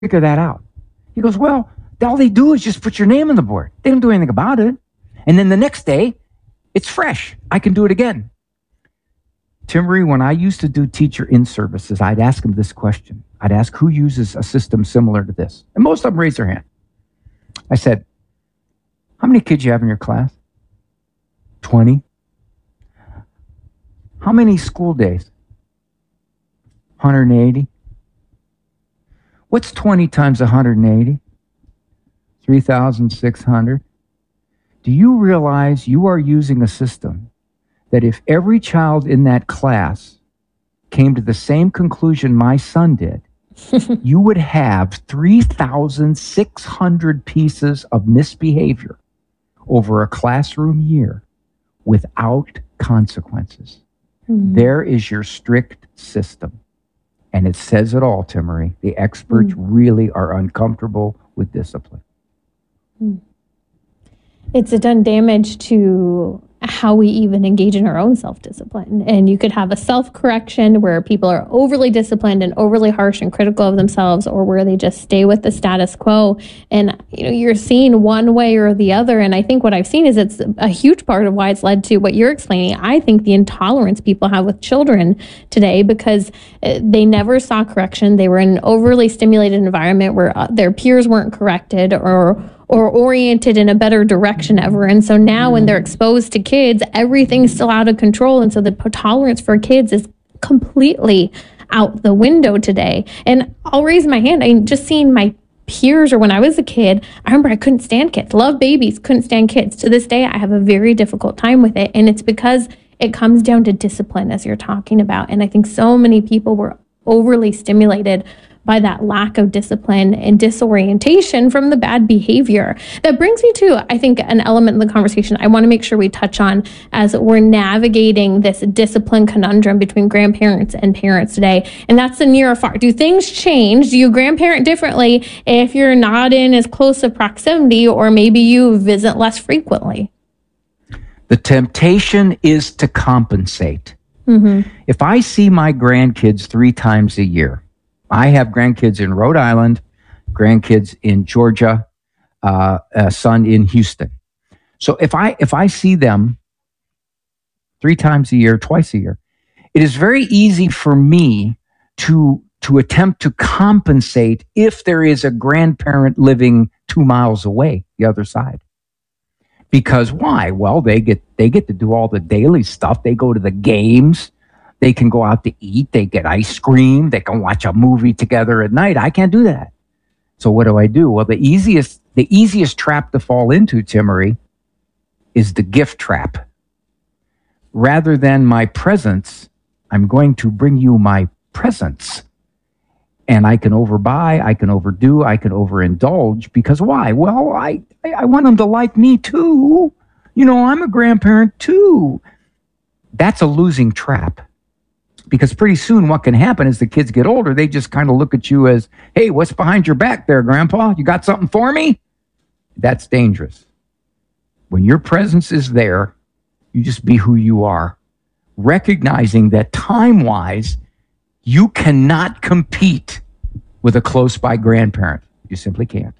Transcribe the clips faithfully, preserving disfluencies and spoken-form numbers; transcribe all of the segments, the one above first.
figure that out? He goes, well, all they do is just put your name on the board. They don't do anything about it. And then the next day, it's fresh. I can do it again. Timmerie, when I used to do teacher in-services, I'd ask them this question. I'd ask who uses a system similar to this. And most of them raised their hand. I said, how many kids you have in your class? twenty. How many school days? one hundred eighty. What's twenty times one hundred eighty? three thousand six hundred. Do you realize you are using a system that if every child in that class came to the same conclusion my son did, you would have three thousand six hundred pieces of misbehavior over a classroom year without consequences. Mm-hmm. There is your strict system. And it says it all, Timmerie. The experts mm-hmm. really are uncomfortable with discipline. It's done damage to how we even engage in our own self-discipline. And you could have a self-correction where people are overly disciplined and overly harsh and critical of themselves, or where they just stay with the status quo. And you know, you're seeing one way or the other. And I think what I've seen is it's a huge part of why it's led to what you're explaining. I think the intolerance people have with children today, because they never saw correction. They were in an overly stimulated environment where their peers weren't corrected or or oriented in a better direction ever. And so now when they're exposed to kids, everything's still out of control. And so the tolerance for kids is completely out the window today. And I'll raise my hand. I just seen my peers, or when I was a kid, I remember I couldn't stand kids. Love babies, couldn't stand kids. To this day, I have a very difficult time with it. And it's because it comes down to discipline, as you're talking about. And I think so many people were overly stimulated by that lack of discipline and disorientation from the bad behavior. That brings me to, I think, an element in the conversation I want to make sure we touch on as we're navigating this discipline conundrum between grandparents and parents today. And that's the near or far. Do things change? Do you grandparent differently if you're not in as close a proximity, or maybe you visit less frequently? The temptation is to compensate. Mm-hmm. If I see my grandkids three times a year, I have grandkids in Rhode Island, grandkids in Georgia, uh, a son in Houston. So if I if I see them three times a year, twice a year, it is very easy for me to to attempt to compensate if there is a grandparent living two miles away, the other side. Because why? Well, they get they get to do all the daily stuff. They go to the games. They can go out to eat. They get ice cream. They can watch a movie together at night. I can't do that. So what do I do? Well, the easiest the easiest trap to fall into, Timmerie, is the gift trap. Rather than my presence, I'm going to bring you my presence. And I can overbuy, I can overdo, I can overindulge. Because why? Well, I, I, I want them to like me too. You know, I'm a grandparent too. That's a losing trap. Because pretty soon what can happen is the kids get older, they just kind of look at you as, hey, what's behind your back there, Grandpa? You got something for me? That's dangerous. When your presence is there, you just be who you are, recognizing that time-wise, you cannot compete with a close-by grandparent. You simply can't.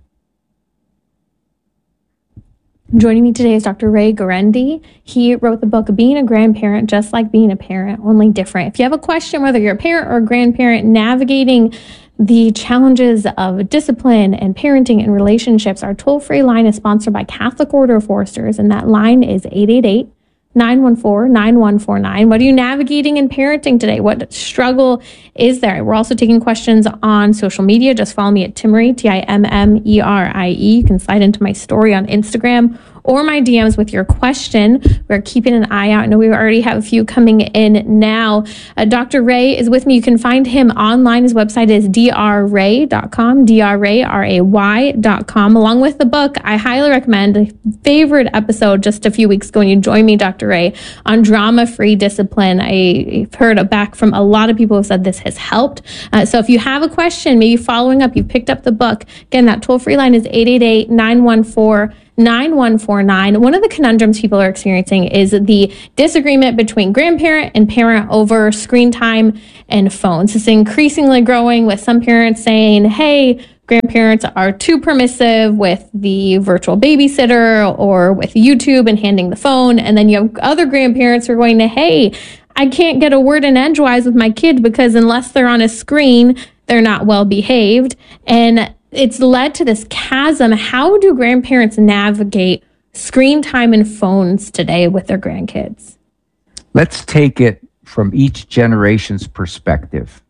Joining me today is Doctor Ray Guarendi. He wrote the book, Being a Grandparent, Just Like Being a Parent, Only Different. If you have a question, whether you're a parent or a grandparent, navigating the challenges of discipline and parenting and relationships, our toll-free line is sponsored by Catholic Order of Foresters, and that line is eight eight eight, nine one four, nine one four nine. What are you navigating in parenting today? What struggle is there? We're also taking questions on social media. Just follow me at Timmerie, T I M M E R I E. You can slide into my story on Instagram or my D Ms with your question. We're keeping an eye out. I know we already have a few coming in now. Uh, Doctor Ray is with me. You can find him online. His website is d r ray dot com, D R A R A Y dot com. Along with the book, I highly recommend a favorite episode just a few weeks ago when you joined me, Doctor Ray, on drama-free discipline. I've heard back from a lot of people who have said this has helped. Uh, so if you have a question, maybe following up, you've picked up the book. Again, that toll-free line is eight eight eight, nine one four, nine one four nine. One of the conundrums people are experiencing is the disagreement between grandparent and parent over screen time and phones. It's increasingly growing, with some parents saying, hey, grandparents are too permissive with the virtual babysitter or with YouTube and handing the phone. And then you have other grandparents who are going to, hey, I can't get a word in edgewise with my kid because unless they're on a screen, they're not well behaved. And it's led to this chasm. How do grandparents navigate screen time and phones today with their grandkids? Let's take it from each generation's perspective.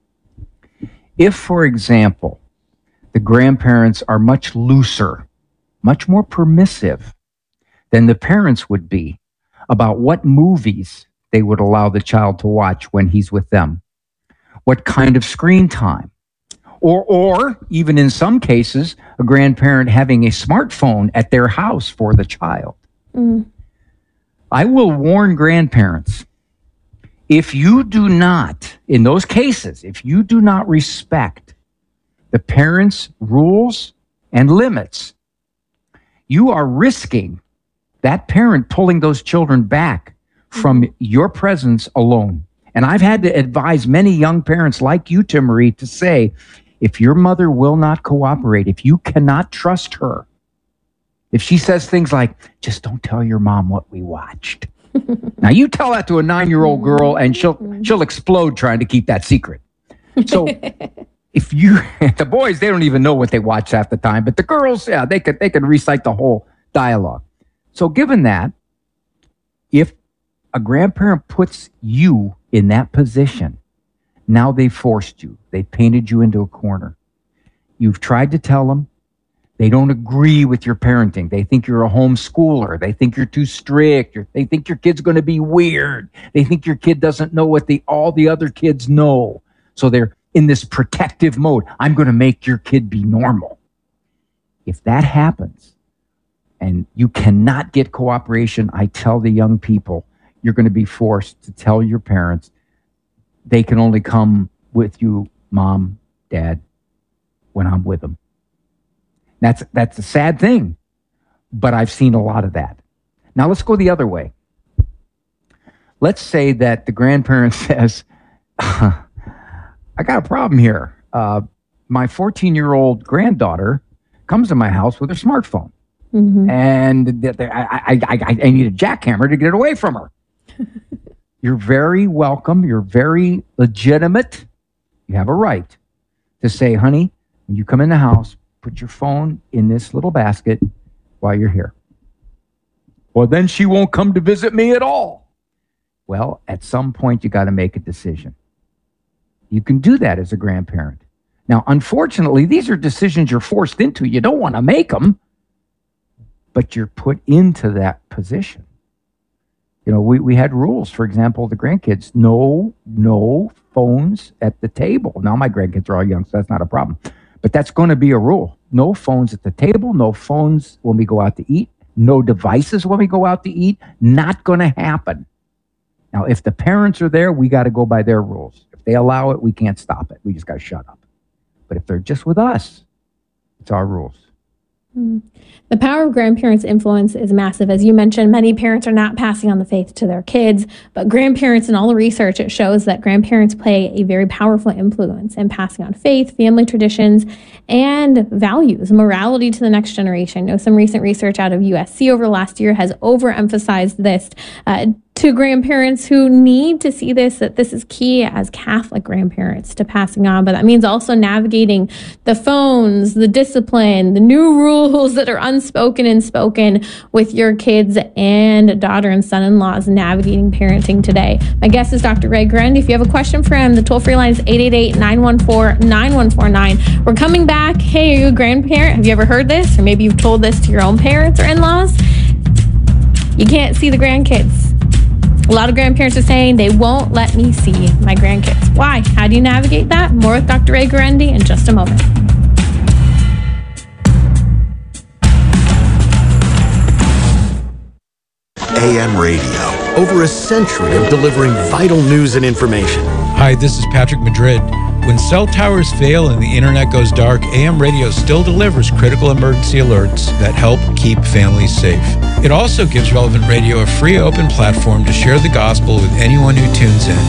If, for example, the grandparents are much looser, much more permissive than the parents would be about what movies they would allow the child to watch when he's with them, what kind of screen time, or, or even in some cases, a grandparent having a smartphone at their house for the child. Mm. I will warn grandparents, if you do not, in those cases, if you do not respect the parents' rules and limits, you are risking that parent pulling those children back from your presence alone. And I've had to advise many young parents like you, Timmerie, to say, if your mother will not cooperate, if you cannot trust her, if she says things like, just don't tell your mom what we watched. Now you tell that to a nine-year-old girl and she'll she'll explode trying to keep that secret. So if you, the boys, they don't even know what they watch half the time, but the girls, yeah, they could they could recite the whole dialogue. So given that, if a grandparent puts you in that position, now they forced you. They painted you into a corner. You've tried to tell them. They don't agree with your parenting. They think you're a homeschooler. They think you're too strict. You're, they think your kid's going to be weird. They think your kid doesn't know what the all the other kids know. So they're in this protective mode. I'm going to make your kid be normal. If that happens and you cannot get cooperation, I tell the young people, you're going to be forced to tell your parents they can only come with you, mom, dad, when I'm with them. That's that's a sad thing, but I've seen a lot of that. Now let's go the other way. Let's say that the grandparent says, I got a problem here. Uh, my fourteen-year-old granddaughter comes to my house with her smartphone, mm-hmm. and th- th- I, I, I, I need a jackhammer to get it away from her. You're very welcome. You're very legitimate. You have a right to say, honey, when you come in the house, put your phone in this little basket while you're here. Well, then she won't come to visit me at all. Well, at some point, you got to make a decision. You can do that as a grandparent. Now, unfortunately, these are decisions you're forced into. You don't want to make them, but you're put into that position. You know, we, we had rules, for example, the grandkids, no, no phones at the table. Now, my grandkids are all young, so that's not a problem. But that's going to be a rule. No phones at the table, no phones when we go out to eat, no devices when we go out to eat. Not going to happen. Now, if the parents are there, we got to go by their rules. If they allow it, we can't stop it. We just got to shut up. But if they're just with us, it's our rules. Mm. The power of grandparents' influence is massive. As you mentioned, many parents are not passing on the faith to their kids, but grandparents, in all the research, it shows that grandparents play a very powerful influence in passing on faith, family traditions, and values, morality to the next generation. I know some recent research out of U S C over the last year has overemphasized this uh, to grandparents who need to see this, that this is key as Catholic grandparents to passing on. But that means also navigating the phones, the discipline, the new rules that are unspoken and spoken with your kids and daughter and son-in-laws navigating parenting today. My guest is Doctor Ray Guarendi. If you have a question for him, the toll-free line is eight eight eight, nine one four, nine one four nine. We're coming back. Hey, are you a grandparent? Have you ever heard this? Or maybe you've told this to your own parents or in-laws. You can't see the grandkids. A lot of grandparents are saying they won't let me see my grandkids. Why? How do you navigate that? More with Doctor Ray Guarendi in just a moment. A M Radio, over a century of delivering vital news and information. Hi, this is Patrick Madrid. When cell towers fail and the internet goes dark, A M Radio still delivers critical emergency alerts that help keep families safe. It also gives Relevant Radio a free open platform to share the gospel with anyone who tunes in.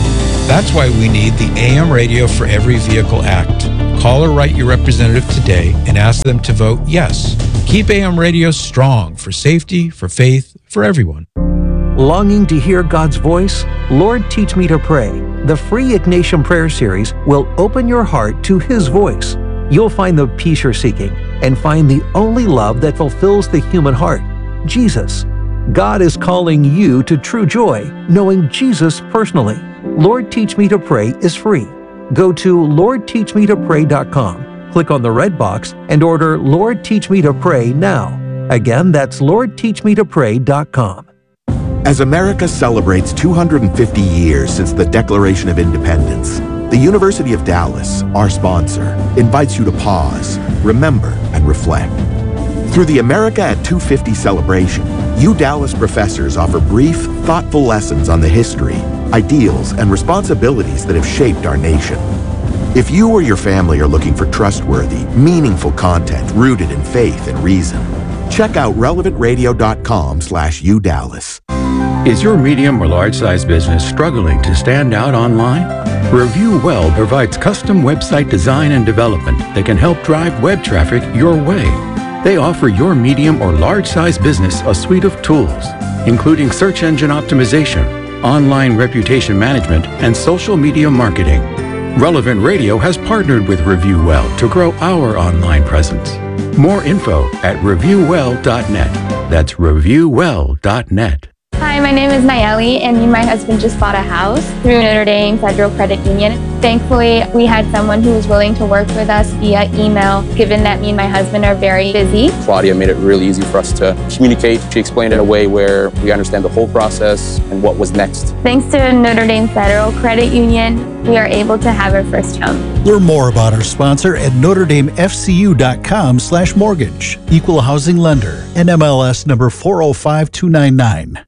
That's why we need the A M Radio for Every Vehicle Act. Call or write your representative today and ask them to vote yes. Keep A M Radio strong for safety, for faith, for everyone. Longing to hear God's voice? Lord, Teach Me to Pray. The free Ignatian Prayer Series will open your heart to His voice. You'll find the peace you're seeking and find the only love that fulfills the human heart, Jesus. God is calling you to true joy, knowing Jesus personally. Lord, Teach Me to Pray is free. Go to lord teach me to pray dot com, click on the red box, and order Lord, Teach Me to Pray now. Again, that's lord teach me to pray dot com. As America celebrates two hundred fifty years since the Declaration of Independence, the University of Dallas, our sponsor, invites you to pause, remember, and reflect. Through the America at two fifty celebration, U Dallas professors offer brief, thoughtful lessons on the history, ideals, and responsibilities that have shaped our nation. If you or your family are looking for trustworthy, meaningful content rooted in faith and reason, check out relevant radio dot com slash U Dallas. Is your medium or large size business struggling to stand out online? Review Well provides custom website design and development that can help drive web traffic your way. They offer your medium or large size business a suite of tools, including search engine optimization, online reputation management, and social media marketing. Relevant Radio has partnered with Review Well to grow our online presence. More info at review well dot net. That's review well dot net. Hi, my name is Nayeli, and me and my husband just bought a house through Notre Dame Federal Credit Union. Thankfully, we had someone who was willing to work with us via email, given that me and my husband are very busy. Claudia made it really easy for us to communicate. She explained it in a way where we understand the whole process and what was next. Thanks to Notre Dame Federal Credit Union, we are able to have our first home. Learn more about our sponsor at notre dame f c u dot com slash mortgage. Equal housing lender. N M L S number four oh five two nine nine.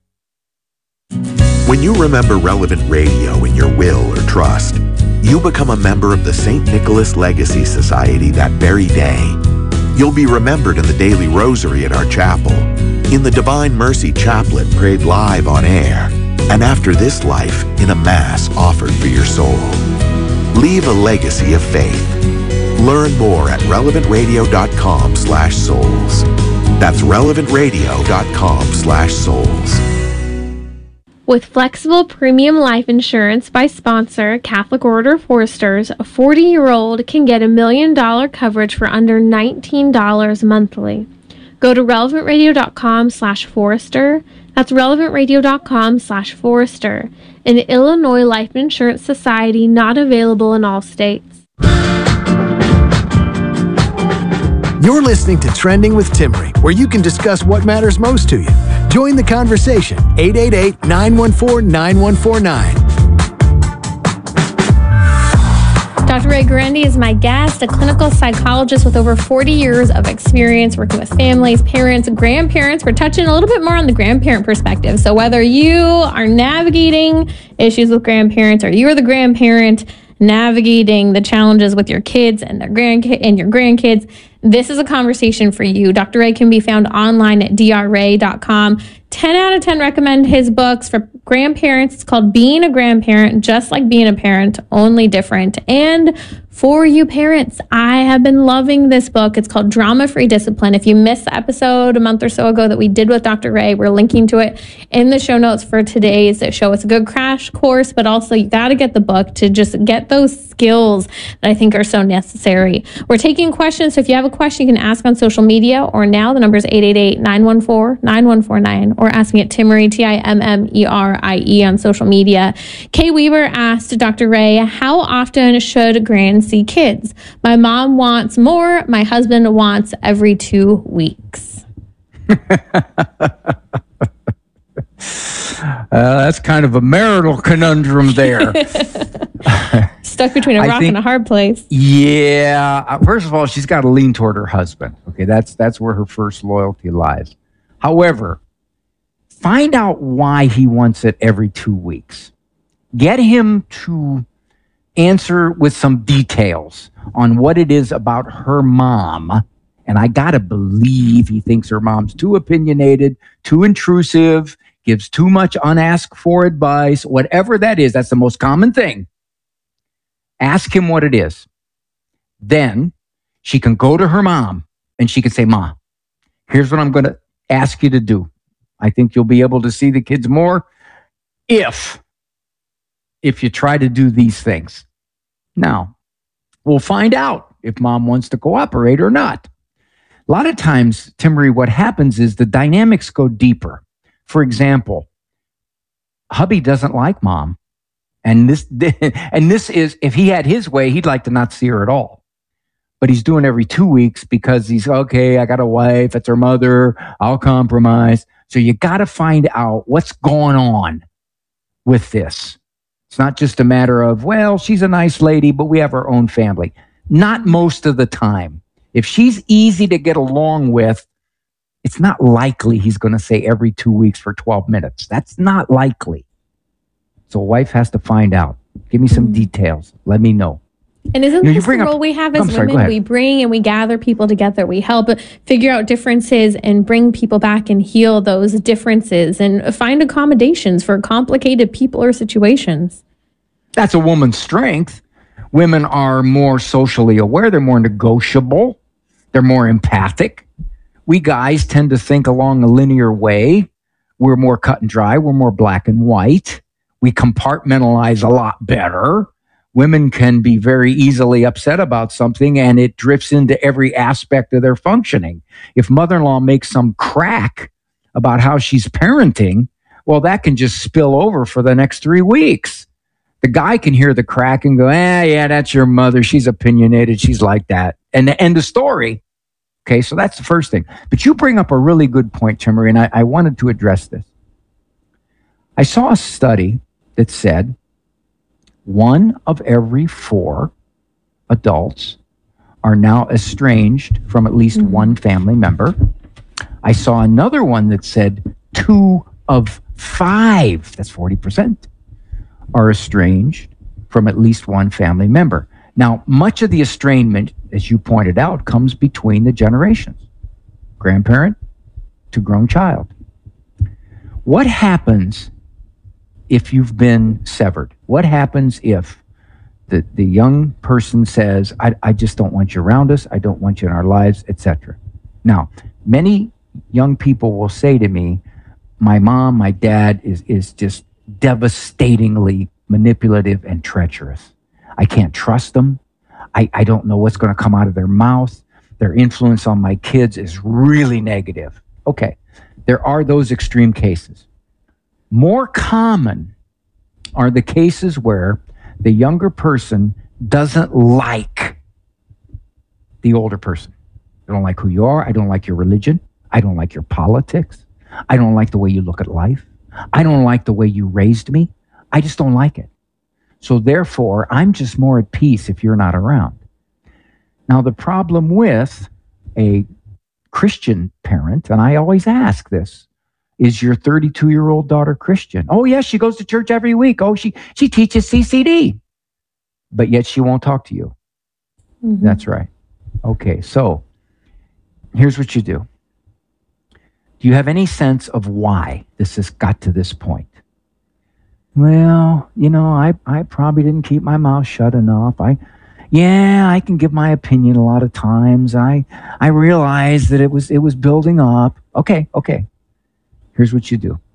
When you remember Relevant Radio in your will or trust, you become a member of the Saint Nicholas Legacy Society that very day. You'll be remembered in the daily rosary at our chapel, in the Divine Mercy Chaplet prayed live on air, and after this life in a Mass offered for your soul. Leave a legacy of faith. Learn more at relevant radio dot com slash souls. That's relevant radio dot com slash souls. With flexible premium life insurance by sponsor Catholic Order Foresters, a forty-year-old can get a million dollar coverage for under nineteen dollars monthly. Go to relevant radio dot com slash Forester. That's relevant radio dot com slash Forester. An Illinois Life Insurance Society not available in all states. You're listening to Trending with Timmery, where you can discuss what matters most to you. Join the conversation. eight eight eight, nine one four, nine one four nine. Doctor Ray Guarendi is my guest, a clinical psychologist with over forty years of experience working with families, parents, grandparents. We're touching a little bit more on the grandparent perspective. So whether you are navigating issues with grandparents or you're the grandparent navigating the challenges with your kids and their grandkids and your grandkids, this is a conversation for you. Doctor Ray can be found online at d r ray dot com. ten out of ten recommend his books for grandparents. It's called Being a Grandparent, Just Like Being a Parent, Only Different. And for you parents, I have been loving this book. It's called Drama-Free Discipline. If you missed the episode a month or so ago that we did with Doctor Ray, we're linking to it in the show notes for today's show. It's a good crash course, but also you got to get the book to just get those skills that I think are so necessary. We're taking questions, so if you have a question, you can ask on social media, or now the number is eight eight eight, nine one four, nine one four nine, or ask me at Timmerie, T I M M E R I E on social media. Kay Weaver asked Doctor Ray, how often should grands see kids? My mom wants more. My husband wants every two weeks. Uh, that's kind of a marital conundrum there. Stuck between a I rock think, and a hard place. Yeah. Uh, First of all, she's got to lean toward her husband. Okay, that's that's where her first loyalty lies. However, find out why he wants it every two weeks. Get him to answer with some details on what it is about her mom. And I got to believe he thinks her mom's too opinionated, too intrusive, gives too much unasked for advice, whatever that is, that's the most common thing. Ask him what it is. Then she can go to her mom and she can say, Ma, here's what I'm going to ask you to do. I think you'll be able to see the kids more if, if you try to do these things. Now, we'll find out if mom wants to cooperate or not. A lot of times, Timmery, what happens is the dynamics go deeper. For example, hubby doesn't like mom. And this, and this is, if he had his way, he'd like to not see her at all. But he's doing every two weeks because he's, okay, I got a wife, it's her mother, I'll compromise. So you got to find out what's going on with this. It's not just a matter of, well, she's a nice lady, but we have our own family. Not most of the time. If she's easy to get along with, it's not likely he's going to say every two weeks for twelve minutes. That's not likely. So a wife has to find out. Give me some details. Let me know. And isn't You know, you this the bring up- role we have I'm as sorry, go women? ahead. We bring and we gather people together. We help figure out differences and bring people back and heal those differences and find accommodations for complicated people or situations. That's a woman's strength. Women are more socially aware. They're more negotiable. They're more empathic. We guys tend to think along a linear way. We're more cut and dry. We're more black and white. We compartmentalize a lot better. Women can be very easily upset about something and it drifts into every aspect of their functioning. If mother-in-law makes some crack about how she's parenting, well, that can just spill over for the next three weeks. The guy can hear the crack and go, eh, yeah, that's your mother. She's opinionated. She's like that. And the end of story. Okay, so that's the first thing. But you bring up a really good point, Timmery, and I, I wanted to address this. I saw a study that said one of every four adults are now estranged from at least mm-hmm. one family member. I saw another one that said two of five, that's forty percent, are estranged from at least one family member. Now, much of the estrangement, as you pointed out, comes between the generations, grandparent to grown child. What happens if you've been severed? What happens if the, the young person says, I, I just don't want you around us, I don't want you in our lives, et cetera. Now, many young people will say to me, my mom, my dad is, is just devastatingly manipulative and treacherous. I can't trust them. I, I don't know what's going to come out of their mouth. Their influence on my kids is really negative. Okay, there are those extreme cases. More common are the cases where the younger person doesn't like the older person. I don't like who you are. I don't like your religion. I don't like your politics. I don't like the way you look at life. I don't like the way you raised me. I just don't like it. So therefore, I'm just more at peace if you're not around. Now, the problem with a Christian parent, and I always ask this, is your thirty-two-year-old daughter Christian? Oh, yes, she goes to church every week. Oh, she, she teaches C C D. But yet she won't talk to you. Mm-hmm. That's right. Okay, so here's what you do. Do you have any sense of why this has got to this point? Well, you know, I, I probably didn't keep my mouth shut enough. I, yeah, I can give my opinion a lot of times. I, I realized that it was, it was building up. Okay, okay. Here's what you do.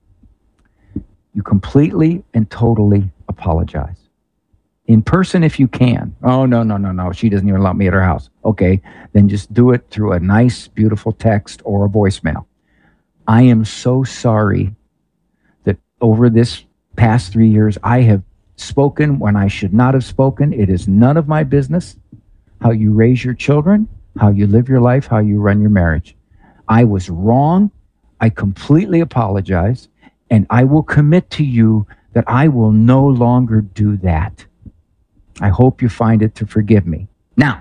You completely and totally apologize. In person if you can. Oh, no, no, no, no. She doesn't even let me at her house. Okay, then just do it through a nice, beautiful text or a voicemail. I am so sorry that over this past three years, I have spoken when I should not have spoken. It is none of my business how you raise your children, how you live your life, how you run your marriage. I was wrong. I completely apologize, and I will commit to you that I will no longer do that. I hope you find it to forgive me. Now,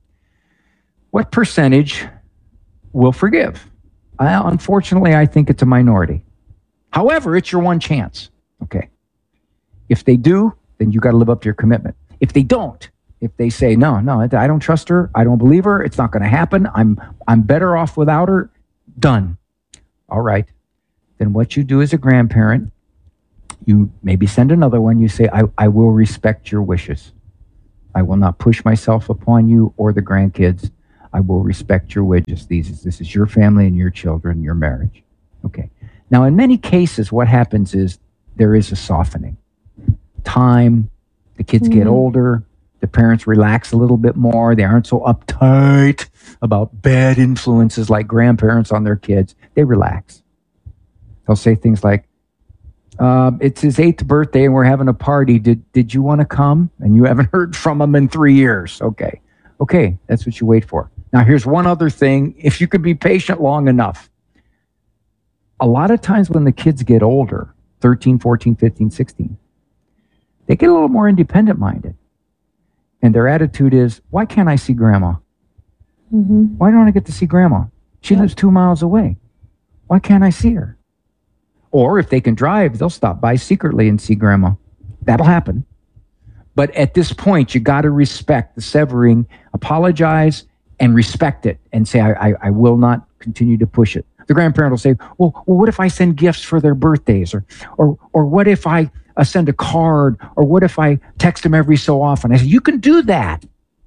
what percentage will forgive? I, unfortunately, I think it's a minority. However, it's your one chance. Okay. If they do, then you got to live up to your commitment. If they don't, if they say, no, no, I don't trust her, I don't believe her, it's not going to happen, I'm I'm better off without her, done. All right. then what you do as a grandparent, you maybe send another one. You say, I, I will respect your wishes. I will not push myself upon you or the grandkids. I will respect your wishes. These, this is your family and your children, your marriage. Okay. Now, in many cases, what happens is there is a softening. Time, the kids mm-hmm. get older, the parents relax a little bit more. They aren't so uptight about bad influences like grandparents on their kids. They relax. They'll say things like, uh, it's his eighth birthday and we're having a party. Did did you want to come? And you haven't heard from him in three years. Okay. Okay, that's what you wait for. Now, here's one other thing. If you could be patient long enough, a lot of times when the kids get older, thirteen, fourteen, fifteen, sixteen, they get a little more independent-minded. And their attitude is, why can't I see grandma? Mm-hmm. Why don't I get to see grandma? She yeah. lives two miles away. Why can't I see her? Or if they can drive, they'll stop by secretly and see grandma. That'll happen. But at this point, you got to respect the severing, apologize, and respect it, and say, I, I, I will not continue to push it. The grandparent will say, well, well, what if I send gifts for their birthdays? Or, or, or what if I uh, send a card? Or what if I text them every so often? I say, you can do that.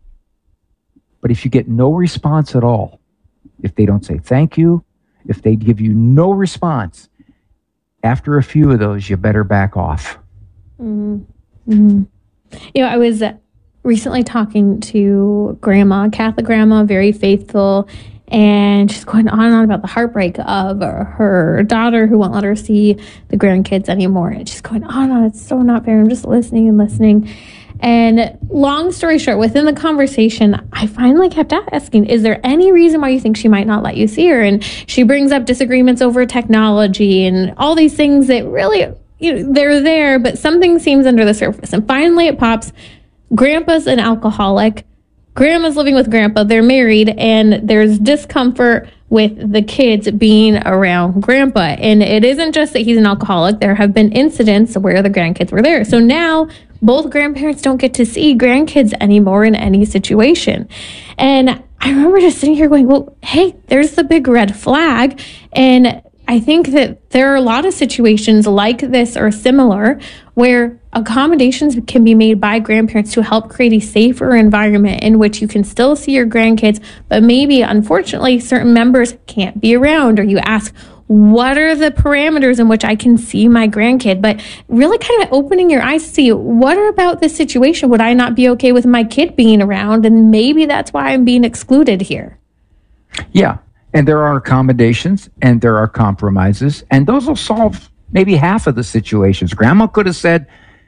But if you get no response at all, if they don't say thank you, if they give you no response, after a few of those, you better back off. Mm-hmm. Mm-hmm. You know, I was recently talking to grandma, Catholic grandma, very faithful, and she's going on and on about the heartbreak of her daughter who won't let her see the grandkids anymore. And she's going on and on. It's so not fair. I'm just listening and listening. And long story short, within the conversation, I finally kept asking, is there any reason why you think she might not let you see her? And she brings up disagreements over technology and all these things that really, you know, they're there, but something seems under the surface. And finally it pops, grandpa's an alcoholic, grandma's living with grandpa, they're married, and there's discomfort with the kids being around grandpa. And it isn't just that he's an alcoholic. There have been incidents where the grandkids were there. So now both grandparents don't get to see grandkids anymore in any situation. And I remember just sitting here going, well, hey, there's the big red flag. And I think that there are a lot of situations like this or similar where accommodations can be made by grandparents to help create a safer environment in which you can still see your grandkids, but maybe, unfortunately, certain members can't be around, or you ask, what are the parameters in which I can see my grandkid? But really kind of opening your eyes to see, what about this situation? Would I not be okay with my kid being around? And maybe that's why I'm being excluded here. Yeah. And there are accommodations and there are compromises, and those will solve maybe half of the situations. Grandma could have said,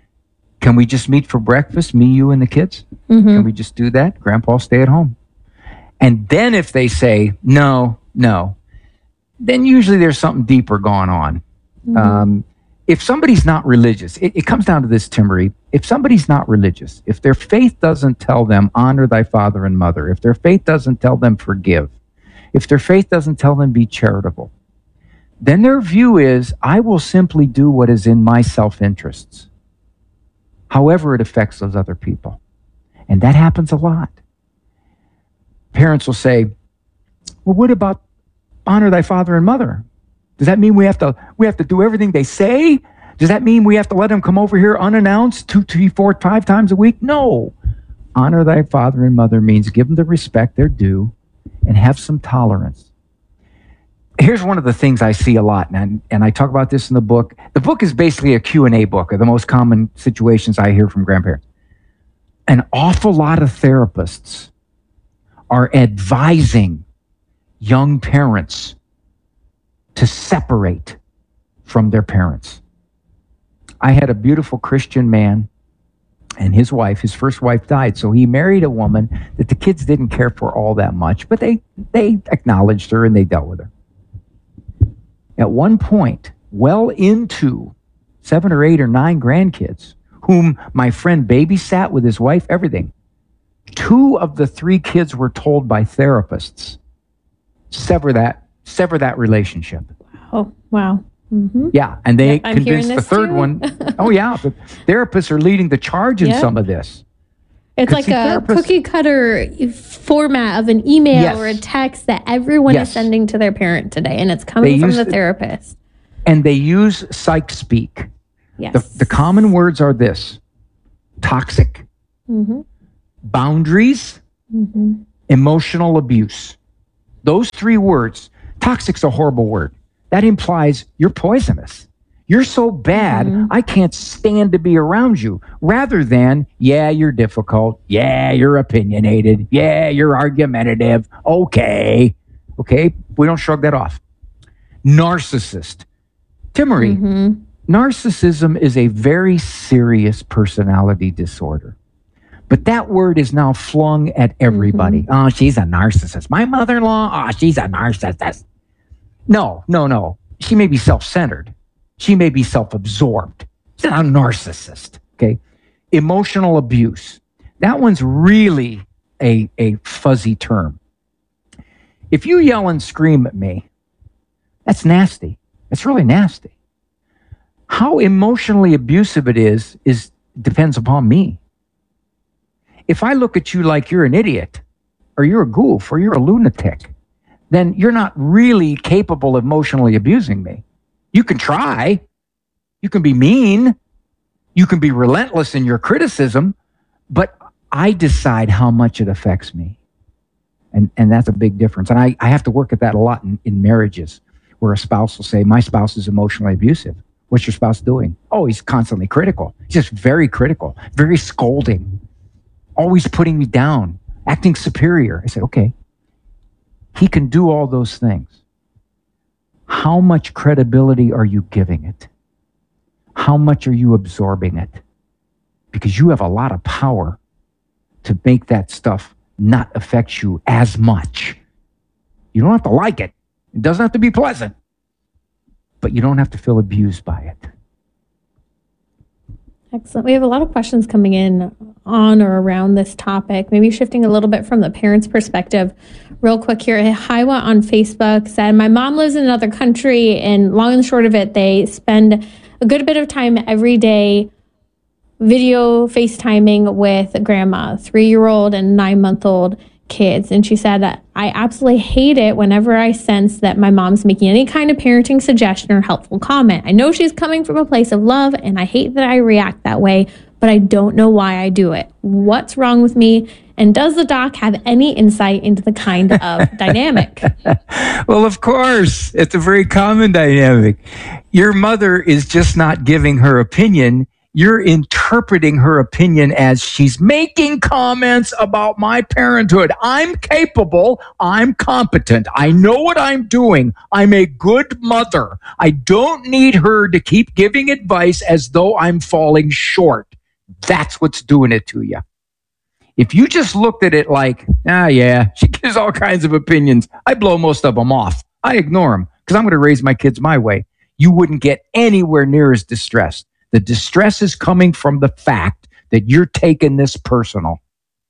can we just meet for breakfast, me, you, and the kids? Mm-hmm. Can we just do that? Grandpa, stay at home. And then if they say, no, no, then usually there's something deeper going on. Mm-hmm. Um, if somebody's not religious, it, it comes down to this, Timmerie. If somebody's not religious, if their faith doesn't tell them, honor thy father and mother, if their faith doesn't tell them, forgive, if their faith doesn't tell them, be charitable, then their view is, I will simply do what is in my self-interests, however it affects those other people. And that happens a lot. Parents will say, well, what about honor thy father and mother? Does that mean we have to we have to do everything they say? Does that mean we have to let them come over here unannounced two, three, four, five times a week? No. Honor thy father and mother means give them the respect they're due and have some tolerance. Here's one of the things I see a lot, and, and I talk about this in the book. The book is basically a Q and A book of the most common situations I hear from grandparents. An awful lot of therapists are advising young parents to separate from their parents. I had a beautiful Christian man and his wife, his first wife died, so he married a woman that the kids didn't care for all that much, but they, they acknowledged her and they dealt with her. At one point, well into seven or eight or nine grandkids, whom my friend babysat with his wife, everything, two of the three kids were told by therapists, sever that, sever that relationship. Oh, wow. Mm-hmm. Yeah, and they yep, convinced the third too. one. Oh, yeah, the therapists are leading the charge in yep. some of this. It's like a cookie cutter format of an email yes. or a text that everyone yes. is sending to their parent today, and it's coming they from the to, therapist. And they use psych speak. Yes. The, the common words are this: toxic, Mm-hmm. boundaries, Mm-hmm. emotional abuse. Those three words. Toxic's a horrible word. That implies you're poisonous. You're so bad, Mm-hmm. I can't stand to be around you. Rather than, yeah, you're difficult. Yeah, you're opinionated. Yeah, you're argumentative. Okay. Okay. We don't shrug that off. Narcissist. Timmery, Mm-hmm. narcissism is a very serious personality disorder. But that word is now flung at everybody. Mm-hmm. Oh, she's a narcissist. My mother-in-law, oh, she's a narcissist. No, no, no. She may be self-centered. She may be self-absorbed. She's not a narcissist, okay? Emotional abuse. That one's really a, a fuzzy term. If you yell and scream at me, that's nasty. It's really nasty. How emotionally abusive it is, is depends upon me. If I look at you like you're an idiot, or you're a goof, or you're a lunatic, then you're not really capable of emotionally abusing me. You can try. You can be mean. You can be relentless in your criticism, but I decide how much it affects me. And, and that's a big difference. And I, I have to work at that a lot in, in marriages, where a spouse will say, my spouse is emotionally abusive. What's your spouse doing? Oh, he's constantly critical. He's just very critical, very scolding, always putting me down, acting superior. I say, okay, he can do all those things. How much credibility are you giving it? How much are you absorbing it? Because you have a lot of power to make that stuff not affect you as much. You don't have to like it. It doesn't have to be pleasant. But you don't have to feel abused by it. Excellent. We have a lot of questions coming in on or around this topic. Maybe shifting a little bit from the parent's perspective. Real quick here, Hiwa on Facebook said, my mom lives in another country, and long and short of it, they spend a good bit of time every day video FaceTiming with grandma, three-year-old and nine-month-old kids. And she said that I absolutely hate it whenever I sense that my mom's making any kind of parenting suggestion or helpful comment. I know she's coming from a place of love, and I hate that I react that way, but I don't know why I do it. What's wrong with me? And does the doc have any insight into the kind of dynamic? Well, of course, it's a very common dynamic. Your mother is just not giving her opinion. You're interpreting her opinion as she's making comments about my parenthood. I'm capable. I'm competent. I know what I'm doing. I'm a good mother. I don't need her to keep giving advice as though I'm falling short. That's what's doing it to you. If you just looked at it like, ah, yeah, she gives all kinds of opinions, I blow most of them off. I ignore them because I'm going to raise my kids my way. You wouldn't get anywhere near as distressed. The distress is coming from the fact that you're taking this personal.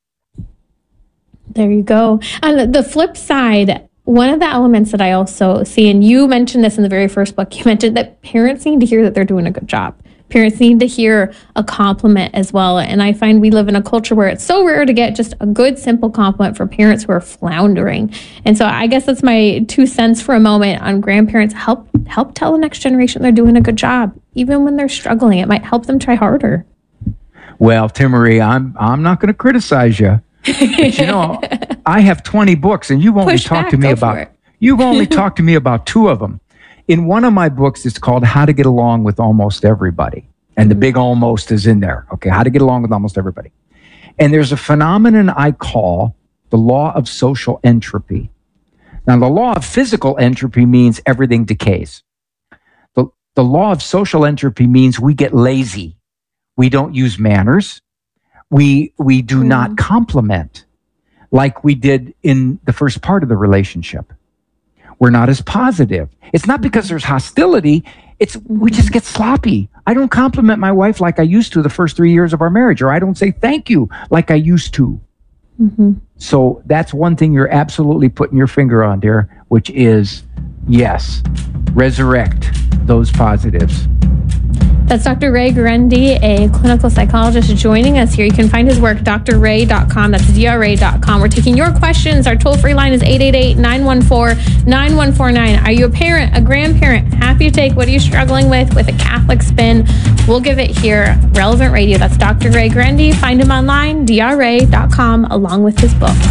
There you go. On the flip side, one of the elements that I also see, and you mentioned this in the very first book, you mentioned that parents need to hear that they're doing a good job. Parents need to hear a compliment as well. And I find we live in a culture where it's so rare to get just a good, simple compliment for parents who are floundering. And so I guess that's my two cents for a moment on grandparents. Help help tell the next generation they're doing a good job. Even when they're struggling, it might help them try harder. Well, Timmery, I'm I'm not going to criticize you. But you know, I have twenty books, and you've only Push talked back, to me go for about it. you've only talked to me about two of them. In one of my books, it's called How to Get Along with Almost Everybody. And the big almost is in there. Okay, how to get along with almost everybody. And there's a phenomenon I call the law of social entropy. Now, the law of physical entropy means everything decays. The, the law of social entropy means we get lazy. We don't use manners. We, we do not compliment like we did in the first part of the relationship. We're not as positive. It's not because there's hostility. It's we just get sloppy. I don't compliment my wife like I used to the first three years of our marriage, or I don't say thank you like I used to. Mm-hmm. So that's one thing you're absolutely putting your finger on, dear, which is, yes, resurrect those positives. That's Doctor Ray Guarendi, a clinical psychologist, joining us here. You can find his work, d r ray dot com. That's d r a dot com. We're taking your questions. Our toll-free line is eight eight eight, nine one four, nine one four nine. Are you a parent, a grandparent? Happy to take what are you struggling with with a Catholic spin? We'll give it here. Relevant Radio. That's Doctor Ray Guarendi. Find him online, d r a dot com, along with his book.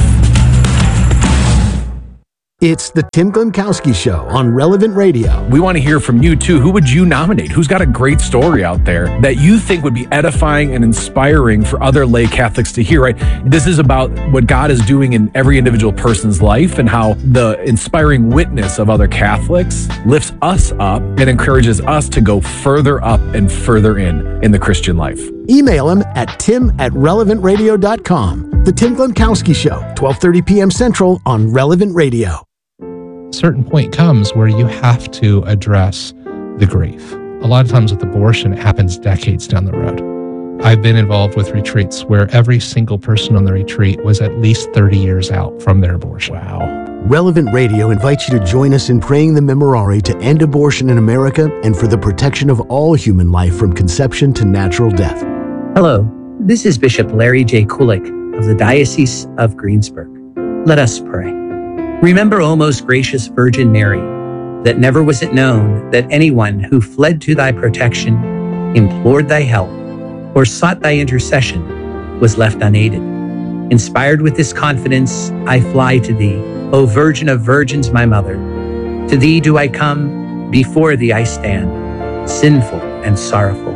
It's the Tim Glemkowski Show on Relevant Radio. We want to hear from you too. Who would you nominate? Who's got a great story out there that you think would be edifying and inspiring for other lay Catholics to hear, right? This is about what God is doing in every individual person's life and how the inspiring witness of other Catholics lifts us up and encourages us to go further up and further in in the Christian life. Email him at tim at relevant radio dot com. The Tim Glemkowski Show, twelve thirty p.m. Central on Relevant Radio. Certain point comes where you have to address the grief. A lot of times with abortion, it happens decades down the road. I've been involved with retreats where every single person on the retreat was at least thirty years out from their abortion. Wow. Relevant Radio invites you to join us in praying the Memorare to end abortion in America and for the protection of all human life from conception to natural death. Hello, this is Bishop Larry J. Kulik of the Diocese of Greensburg. Let us pray. Remember, O most gracious Virgin Mary, that never was it known that anyone who fled to thy protection, implored thy help, or sought thy intercession was left unaided. Inspired with this confidence, I fly to thee, O Virgin of Virgins, my mother. To thee do I come, before thee I stand, sinful and sorrowful.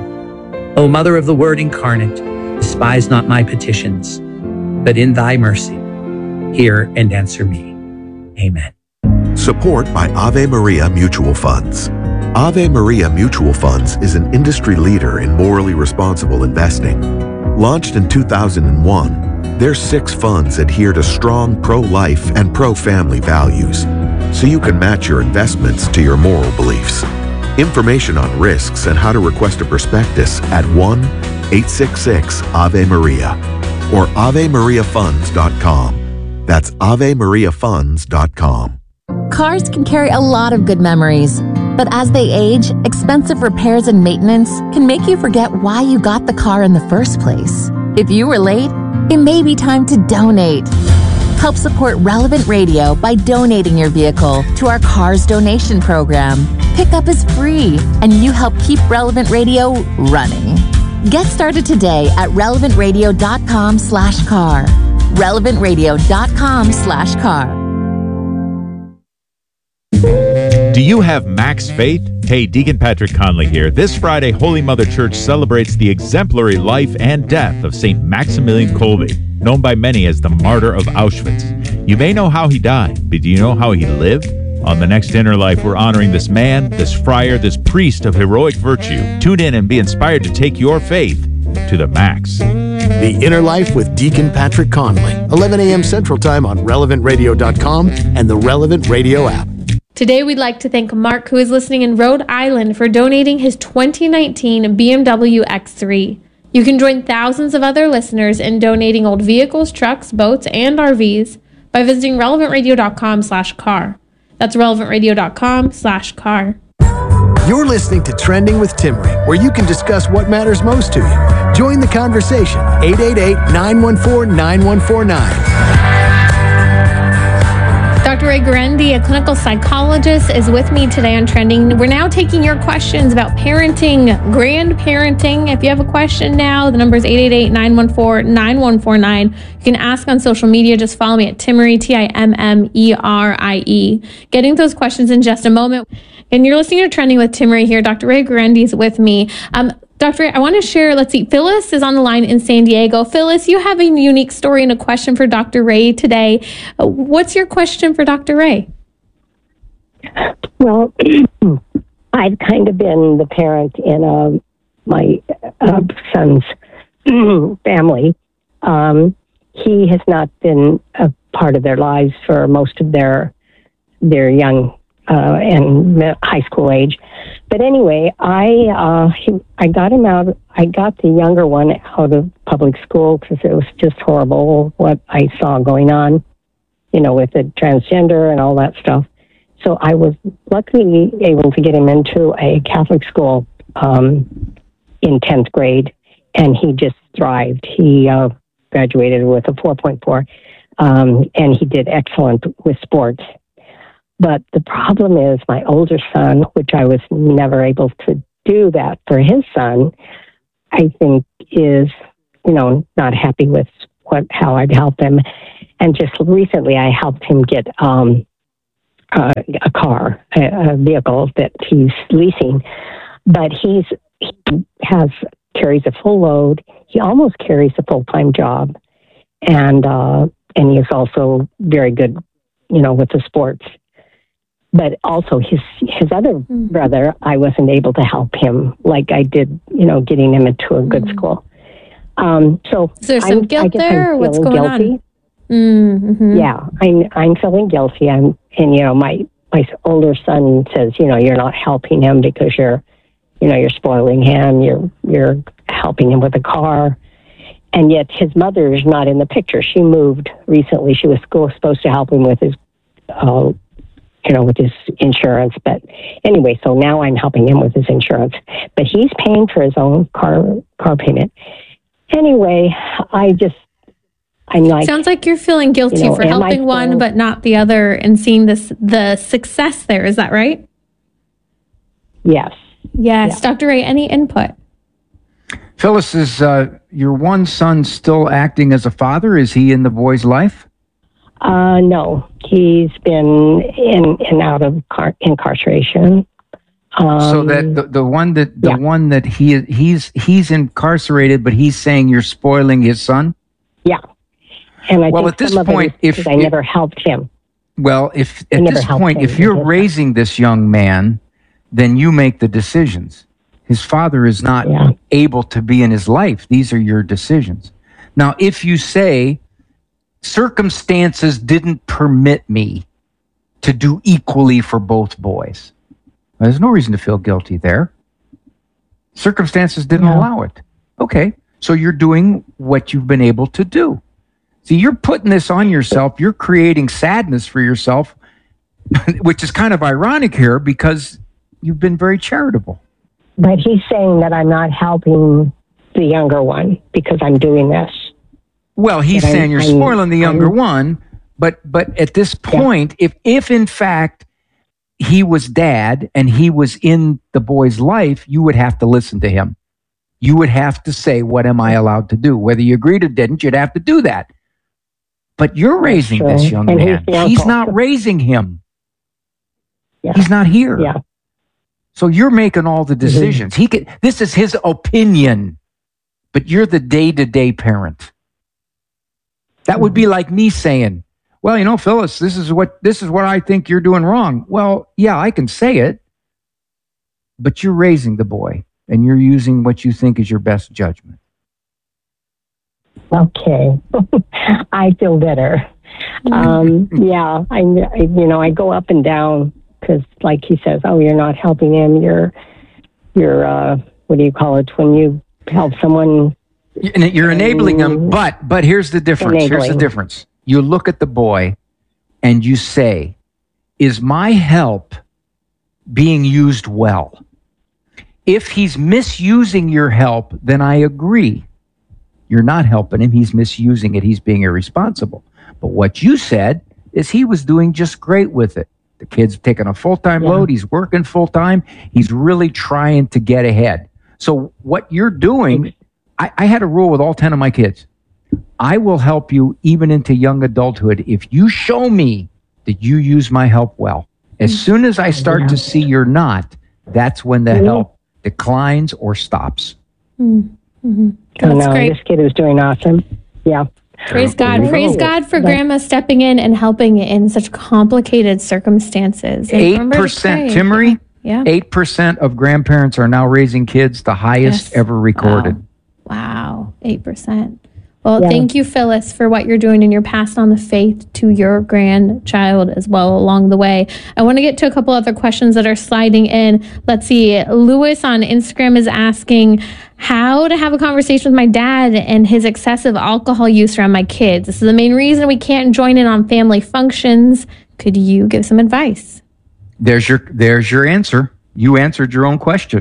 O Mother of the Word incarnate, despise not my petitions, but in thy mercy, hear and answer me. Amen. Support by Ave Maria Mutual Funds. Ave Maria Mutual Funds is an industry leader in morally responsible investing. Launched in two thousand one, their six funds adhere to strong pro-life and pro-family values, so you can match your investments to your moral beliefs. Information on risks and how to request a prospectus at one eight six six Ave Maria or ave maria funds dot com. That's ave maria funds dot com. Cars can carry a lot of good memories, but as they age, expensive repairs and maintenance can make you forget why you got the car in the first place. If you were late, it may be time to donate. Help support Relevant Radio by donating your vehicle to our Cars Donation Program. Pickup is free, and you help keep Relevant Radio running. Get started today at relevant radio dot com slash car. relevant radio dot com slash car. Do you have max faith? Hey, Deacon Patrick Conley here. This Friday, Holy Mother Church celebrates the exemplary life and death of Saint Maximilian Kolbe, known by many as the Martyr of Auschwitz. You may know how he died, but do you know how he lived? On the next Inner Life, we're honoring this man, this friar, this priest of heroic virtue. Tune in and be inspired to take your faith to the max. The Inner Life with Deacon Patrick Conley, eleven a.m. Central Time on relevant radio dot com and the Relevant Radio app. Today, we'd like to thank Mark, who is listening in Rhode Island, for donating his twenty nineteen B M W X three. You can join thousands of other listeners in donating old vehicles, trucks, boats, and R Vs by visiting relevant radio dot com slash car. That's relevant radio dot com slash car. You're listening to Trending with Timmery, where you can discuss what matters most to you. Join the conversation, eight eight eight, nine one four, nine one four nine. Doctor Ray Guarendi, a clinical psychologist, is with me today on Trending. We're now taking your questions about parenting, grandparenting. If you have a question now, the number is eight eight eight, nine one four, nine one four nine. You can ask on social media. Just follow me at Timmery, T I M M E R I E. Getting those questions in just a moment. And you're listening to Trending with Timmery here. Doctor Ray Guarendi is with me. Um, Doctor Ray, I want to share, let's see, Phyllis is on the line in San Diego. Phyllis, you have a unique story and a question for Doctor Ray today. Uh, what's your question for Doctor Ray? Well, I've kind of been the parent in uh, my uh, son's family. Um, he has not been a part of their lives for most of their their young uh, and high school age. But anyway, I uh, he, I got him out. I got the younger one out of public school because it was just horrible what I saw going on, you know, with the transgender and all that stuff. So I was luckily able to get him into a Catholic school um, in tenth grade, and he just thrived. He uh, graduated with a four point four, um, and he did excellent with sports. But the problem is my older son, which I was never able to do that for his son, I think is, you know, not happy with what how I'd help him. And just recently I helped him get um, uh, a car, a, a vehicle that he's leasing. But he's he has carries a full load. He almost carries a full-time job. And, uh, and he is also very good, you know, with the sports. But also his his other mm. brother, I wasn't able to help him like I did, you know, getting him into a good mm. school. Um, so is there some I'm, guilt I guess there, I'm or what's going guilty. on? Mm-hmm. Yeah, I'm I'm feeling guilty. I'm and you know my my older son says, you know, you're not helping him because you're, you know, you're spoiling him. You're you're helping him with a car, and yet his mother is not in the picture. She moved recently. She was school, supposed to help him with his. Uh, you know, with his insurance. But anyway, so now I'm helping him with his insurance. But he's paying for his own car car payment. Anyway, I just, I'm like... Sounds like you're feeling guilty you know, for helping still, one but not the other and seeing this the success there. Is that right? Yes. Yes. Yeah. Doctor Ray, any input? Phyllis, is uh, your one son still acting as a father? Is he in the boy's life? Uh, no, he's been in and out of car- incarceration. Um, so that the, the one that the yeah. one that he he's he's incarcerated, but he's saying you're spoiling his son. Yeah, and I well, think at this some point, of it is if I never helped him. Well, if I at this point, if you're raising this young man, then you make the decisions. His father is not yeah. able to be in his life. These are your decisions. Now, if you say, circumstances didn't permit me to do equally for both boys. Well, there's no reason to feel guilty there. Circumstances didn't yeah. allow it. Okay, so you're doing what you've been able to do. See, you're putting this on yourself. You're creating sadness for yourself, which is kind of ironic here because you've been very charitable. But he's saying that I'm not helping the younger one because I'm doing this. Well, he's but saying I'm, you're I'm, spoiling the younger I'm, one, but but at this point, yeah. if if in fact he was dad and he was in the boy's life, you would have to listen to him. You would have to say, what am I allowed to do? Whether you agreed or didn't, you'd have to do that. But you're raising sure. this young and man. He's, he's not raising him. Yeah. He's not here. Yeah. So you're making all the decisions. Mm-hmm. He could, this is his opinion, but you're the day-to-day parent. That would be like me saying, well, you know, Phyllis, this is what this is what I think you're doing wrong. Well, yeah, I can say it, but you're raising the boy and you're using what you think is your best judgment. Okay. I feel better. Um, yeah, I, I, you know, I go up and down because like he says, oh, you're not helping him. You're, you're, uh, what do you call it? When you help someone. You're enabling him, but but here's the difference. Enabling. Here's the difference. You look at the boy and you say, is my help being used well? If he's misusing your help, then I agree. You're not helping him. He's misusing it. He's being irresponsible. But what you said is he was doing just great with it. The kid's taking a full-time yeah. load. He's working full-time. He's really trying to get ahead. So what you're doing... I, I had a rule with all ten of my kids. I will help you even into young adulthood if you show me that you use my help well. As soon as I start yeah. to see you're not, that's when the mm-hmm. help declines or stops. Mm-hmm. That's oh, no, great. This kid is doing awesome. Yeah. Praise God. Praise God for Grandma stepping in and helping in such complicated circumstances. Eight percent, Timmery, yeah. eight percent of grandparents are now raising kids, the highest yes. ever recorded. Wow. Wow, eight percent. Well, yeah. thank you, Phyllis, for what you're doing, and you're passing on the faith to your grandchild as well along the way. I want to get to a couple other questions that are sliding in. Let's see. Lewis on Instagram is asking how to have a conversation with my dad and his excessive alcohol use around my kids. This is the main reason we can't join in on family functions. Could you give some advice? There's your there's your answer. You answered your own question.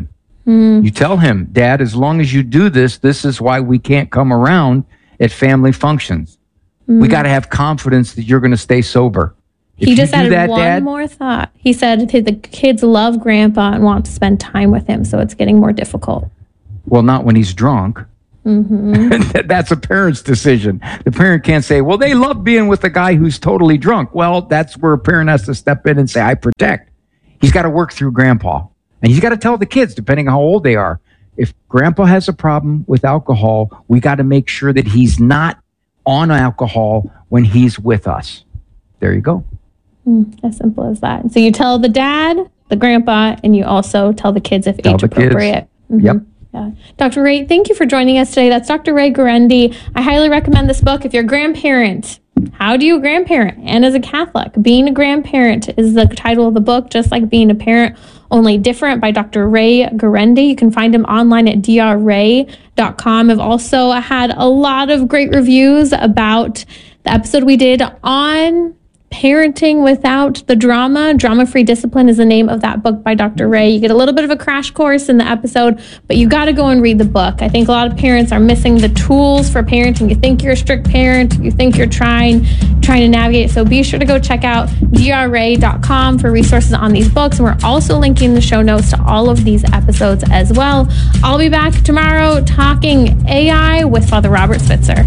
You tell him, Dad, as long as you do this, this is why we can't come around at family functions. Mm. We got to have confidence that you're going to stay sober. If He just you do added that, one Dad, more thought. He said that the kids love grandpa and want to spend time with him, so it's getting more difficult. well, not when he's drunk. Mm-hmm. That's a parent's decision. The parent can't say, well, they love being with a guy who's totally drunk. Well, that's where a parent has to step in and say, I protect. He's got to work through grandpa. And he's got to tell the kids, depending on how old they are, if grandpa has a problem with alcohol, we got to make sure that he's not on alcohol when he's with us. There you go. Mm, as simple as that. So you tell the dad, the grandpa, and you also tell the kids if Tell age the kids. appropriate. Mhm. Yep. Yeah. Doctor Ray, thank you for joining us today. That's Doctor Ray Guarendi. I highly recommend this book if you're a grandparent. How do you grandparent? And as a Catholic, being a grandparent is the title of the book, just like being a parent, only different, by Doctor Ray Guarendi. You can find him online at d r ray dot com. I've also had a lot of great reviews about the episode we did on parenting without the drama. Drama-Free Discipline is the name of that book by Doctor Ray. You get a little bit of a crash course in the episode, but you got to go and read the book. I think a lot of parents are missing the tools for parenting. You think you're a strict parent, you think you're trying trying to navigate. So be sure to go check out d r ray dot com for resources on these books. And we're also linking the show notes to all of these episodes as well. I'll be back tomorrow talking A I with Father Robert Spitzer.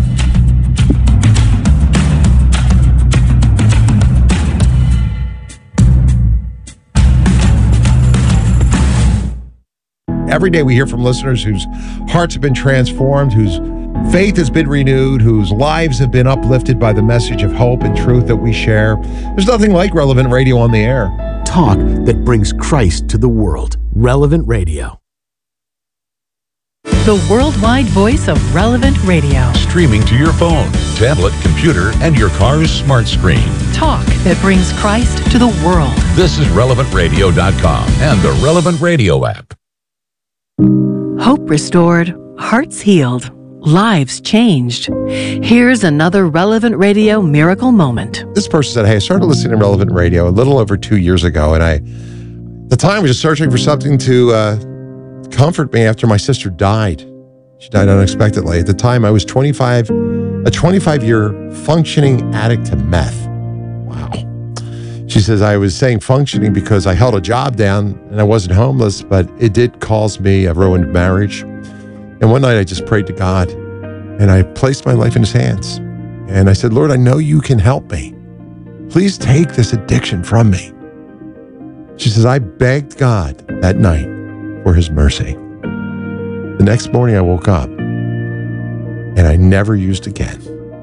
Every day we hear from listeners whose hearts have been transformed, whose faith has been renewed, whose lives have been uplifted by the message of hope and truth that we share. There's nothing like Relevant Radio on the air. Talk that brings Christ to the world. Relevant Radio. The worldwide voice of Relevant Radio. Streaming to your phone, tablet, computer, and your car's smart screen. Talk that brings Christ to the world. This is relevant radio dot com and the Relevant Radio app. Hope restored, hearts healed, lives changed. Here's another Relevant Radio miracle moment. This person said, hey, I started listening to Relevant Radio a little over two years ago, and I, at the time, was just searching for something to uh, comfort me after my sister died. She died unexpectedly. At the time, I was twenty-five, a twenty-five-year functioning addict to meth. Wow. She says, I was saying functioning because I held a job down and I wasn't homeless, but it did cause me a ruined marriage. And one night I just prayed to God and I placed my life in his hands. And I said, Lord, I know you can help me. Please take this addiction from me. She says, I begged God that night for his mercy. The next morning I woke up and I never used again.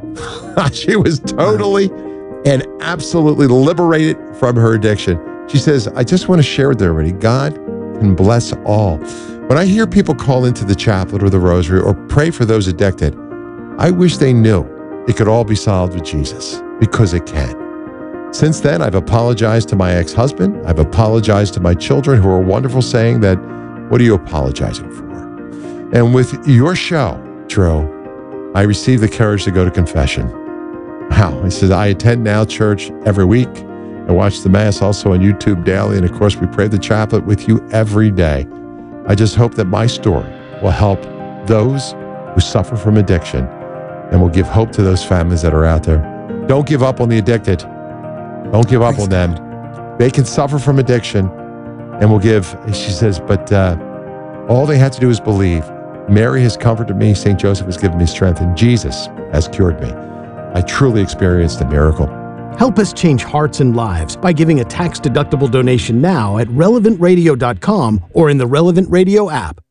She was totally and absolutely liberated from her addiction. She says, I just want to share with everybody, God can bless all. When I hear people call into the chaplet or the rosary or pray for those addicted, I wish they knew it could all be solved with Jesus, because it can. Since then, I've apologized to my ex-husband. I've apologized to my children, who are wonderful, saying that, what are you apologizing for? And with your show, Drew, I received the courage to go to confession. Wow. He says, I attend Now Church every week. I watch the Mass also on YouTube daily. And of course, we pray the chaplet with you every day. I just hope that my story will help those who suffer from addiction and will give hope to those families that are out there. Don't give up on the addicted. Don't give up on them. They can suffer from addiction and will give, she says, but uh, all they have to do is believe. Mary has comforted me. Saint Joseph has given me strength, and Jesus has cured me. I truly experienced a miracle. Help us change hearts and lives by giving a tax-deductible donation now at relevant radio dot com or in the Relevant Radio app.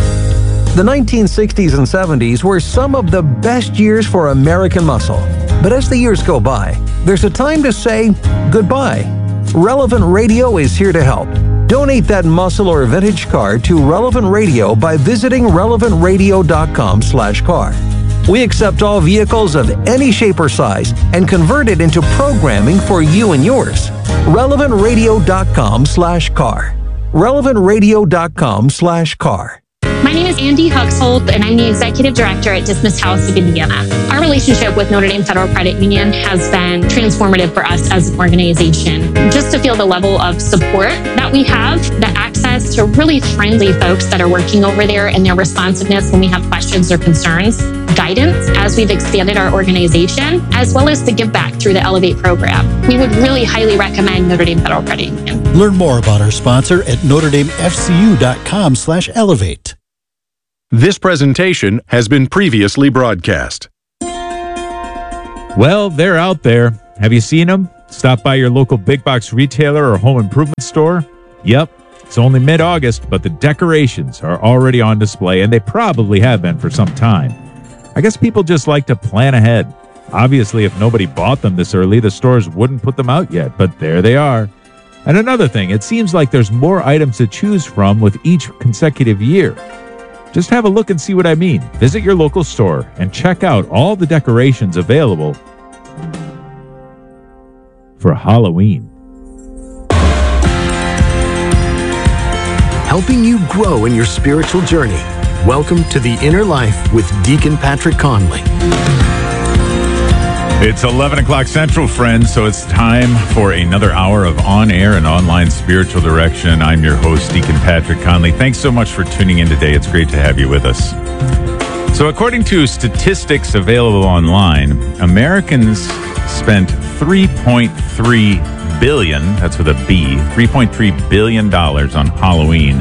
The nineteen sixties and seventies were some of the best years for American muscle. But as the years go by, there's a time to say goodbye. Relevant Radio is here to help. Donate that muscle or vintage car to Relevant Radio by visiting relevant radio dot com slash car. We accept all vehicles of any shape or size and convert it into programming for you and yours. relevant radio dot com slash car. relevant radio dot com slash car. My name is Andy Huxhold, and I'm the Executive Director at Dismiss House of Indiana. Our relationship with Notre Dame Federal Credit Union has been transformative for us as an organization. Just to feel the level of support that we have, the access access to really friendly folks that are working over there and their responsiveness when we have questions or concerns, guidance as we've expanded our organization, as well as the give back through the Elevate program. We would really highly recommend Notre Dame Federal Credit Union. Learn more about our sponsor at notre dame f c u dot com slash elevate. This presentation has been previously broadcast. Well, they're out there. Have you seen them? Stop by your local big box retailer or home improvement store. Yep, it's only mid-August, but the decorations are already on display, and they probably have been for some time. I guess people just like to plan ahead. Obviously, if nobody bought them this early, the stores wouldn't put them out yet, but there they are. And another thing, it seems like there's more items to choose from with each consecutive year. Just have a look and see what I mean. Visit your local store and check out all the decorations available for Halloween. Helping you grow in your spiritual journey. Welcome to The Inner Life with Deacon Patrick Conley. It's eleven o'clock Central, friends, so it's time for another hour of on-air and online spiritual direction. I'm your host, Deacon Patrick Conley. Thanks so much for tuning in today. It's great to have you with us. So according to statistics available online, Americans spent three point three billion dollars, that's with a B, three point three billion dollars on Halloween.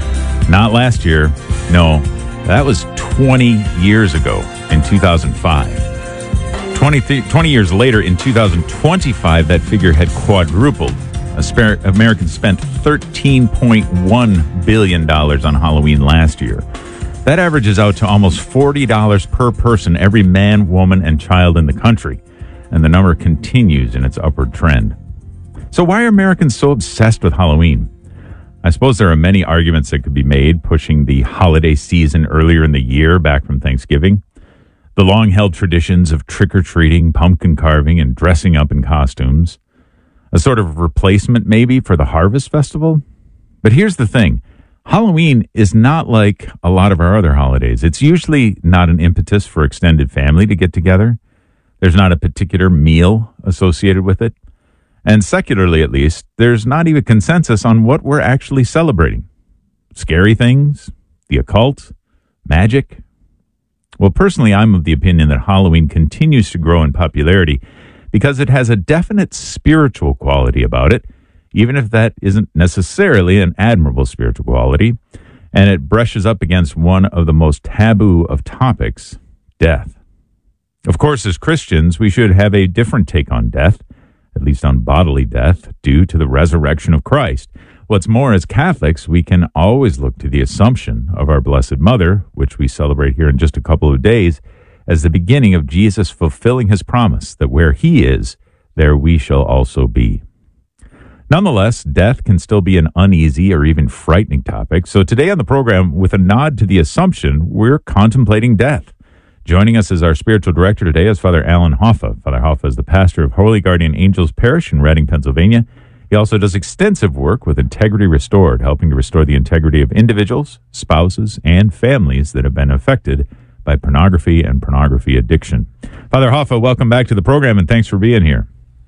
Not last year. No, that was twenty years ago in two thousand five. twenty, twenty years later, in two thousand twenty-five, that figure had quadrupled. Americans spent thirteen point one billion dollars on Halloween last year. That averages out to almost forty dollars per person, every man, woman, and child in the country. And the number continues in its upward trend. So why are Americans so obsessed with Halloween? I suppose there are many arguments that could be made, pushing the holiday season earlier in the year back from Thanksgiving. The long-held traditions of trick-or-treating, pumpkin carving, and dressing up in costumes. A sort of replacement, maybe, for the Harvest Festival. But here's the thing. Halloween is not like a lot of our other holidays. It's usually not an impetus for extended family to get together. There's not a particular meal associated with it. And secularly, at least, there's not even consensus on what we're actually celebrating. Scary things, the occult, magic. Well, personally, I'm of the opinion that Halloween continues to grow in popularity because it has a definite spiritual quality about it, even if that isn't necessarily an admirable spiritual quality, and it brushes up against one of the most taboo of topics, death. Of course, as Christians, we should have a different take on death, at least on bodily death, due to the resurrection of Christ. What's more, as Catholics, we can always look to the Assumption of our Blessed Mother, which we celebrate here in just a couple of days, as the beginning of Jesus fulfilling his promise that where he is, there we shall also be. Nonetheless, death can still be an uneasy or even frightening topic. So today on the program, with a nod to the Assumption, we're contemplating death. Joining us as our spiritual director today is Father Alan Hoffa. Father Hoffa is the pastor of Holy Guardian Angels Parish in Reading, Pennsylvania. He also does extensive work with Integrity Restored, helping to restore the integrity of individuals, spouses, and families that have been affected by pornography and pornography addiction. Father Hoffa, welcome back to the program, and thanks for being here.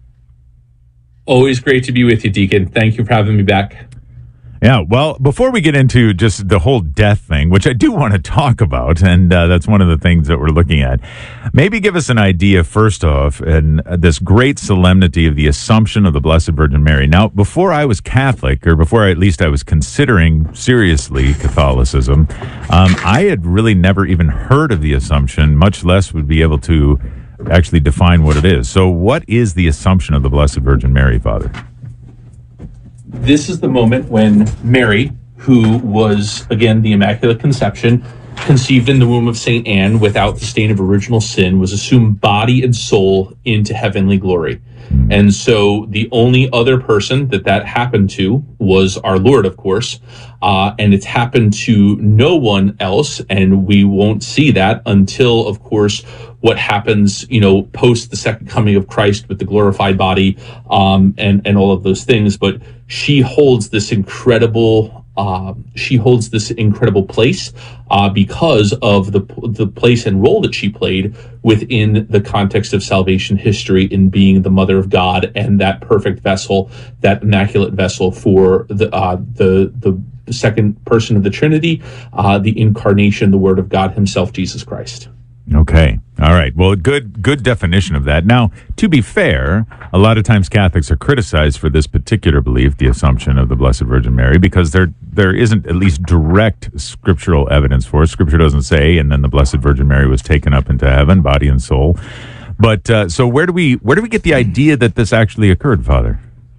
Always great to be with you, Deacon. Thank you for having me back. Yeah, well, before we get into just the whole death thing, which I do want to talk about, and uh, that's one of the things that we're looking at, maybe give us an idea, first off, and uh, this great solemnity of the Assumption of the Blessed Virgin Mary. Now, before I was Catholic, or before I, at least I was considering seriously Catholicism, um, I had really never even heard of the Assumption, much less would be able to actually define what it is. So what is the Assumption of the Blessed Virgin Mary, Father? This is the moment when Mary, who was, again, the Immaculate Conception, conceived in the womb of Saint Anne without the stain of original sin, was assumed body and soul into heavenly glory. And so the only other person that that happened to was our Lord, of course, uh, and it's happened to no one else, and we won't see that until, of course, what happens, you know, post the second coming of Christ with the glorified body, um, and, and all of those things. But she holds this incredible Uh, she holds this incredible place uh, because of the the place and role that she played within the context of salvation history in being the Mother of God and that perfect vessel, that immaculate vessel for the uh, the the second person of the Trinity, uh, the incarnation, the Word of God himself, Jesus Christ. Okay. All right. Well, good good definition of that. Now, to be fair, a lot of times Catholics are criticized for this particular belief, the Assumption of the Blessed Virgin Mary, because there there isn't at least direct scriptural evidence for it. Scripture doesn't say, and then the Blessed Virgin Mary was taken up into heaven, body and soul. But uh, so where do we where do we get the idea that this actually occurred, Father?